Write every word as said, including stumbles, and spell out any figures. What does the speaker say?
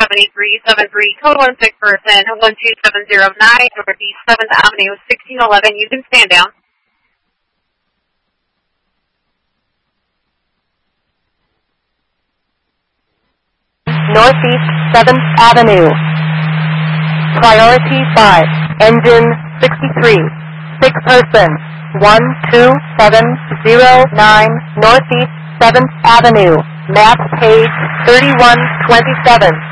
seven eight three seven three, code one six person, one two seven zero nine, Northeast seventh Avenue, sixteen eleven. You can stand down. Northeast seventh Avenue. Priority five, engine sixty-three, sick person, one two seven zero nine, Northeast seventh Avenue, map page thirty-one twenty-seven.